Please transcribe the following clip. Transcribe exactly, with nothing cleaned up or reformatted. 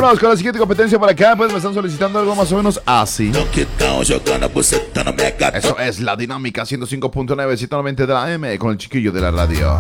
Vamos con la siguiente competencia para acá. Pues me están solicitando algo más o menos así. Eso es la dinámica ciento cinco punto nueve, ciento noventa de la M con el chiquillo de la radio.